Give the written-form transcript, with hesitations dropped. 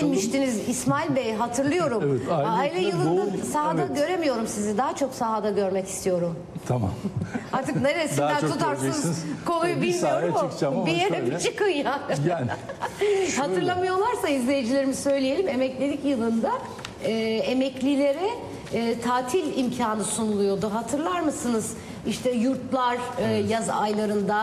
girmiştiniz İsmail Bey, hatırlıyorum. Evet, aile yılında sahada evet. göremiyorum sizi. Daha çok sahada görmek istiyorum. Tamam. Artık Daha neresinden çok tutarsınız göreceksiniz. konuyu Bir bilmiyorum sahaya ama çıkacağım ama bir yere şöyle. bir çıkın yani. Yani Hatırlamıyorlarsa izleyicilerimiz söyleyelim. Emeklilik yılında emeklilere tatil imkanı sunuluyordu. Hatırlar mısınız? İşte yurtlar yaz aylarında